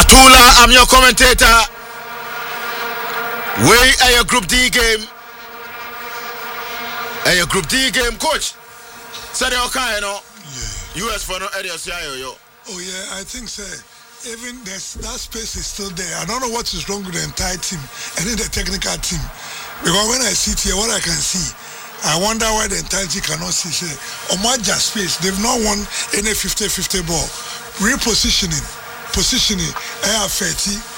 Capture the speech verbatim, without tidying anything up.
Tula, I'm your commentator. We are your Group D game. Are your Group D game, coach? Say the okay, you know. Yeah. U S for no area, yo. Oh yeah, I think so. Even there's, that space is still there. I don't know what is wrong with the entire team and then the technical team. Because when I sit here, what I can see, I wonder why the entire team cannot see. Say, Omaja space, they've not won any fifty fifty ball. Repositioning, positioning, air thirty,